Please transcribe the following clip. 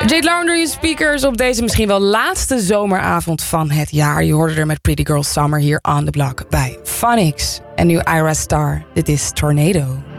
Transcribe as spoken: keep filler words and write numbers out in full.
Jade Lauren door je speakers op deze misschien wel laatste zomeravond van het jaar. Je hoorde er met Pretty Girl Summer hier on the block bij Phonics. En nu Ira Star. Dit is Tornado.